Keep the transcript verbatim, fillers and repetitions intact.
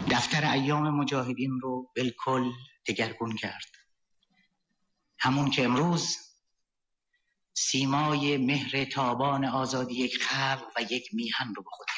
دفتر ایام مجاهدین رو بالکل دگرگون کرد. همون که امروز سیمای مهر تابان آزادی یک خلق و یک میهن رو به خود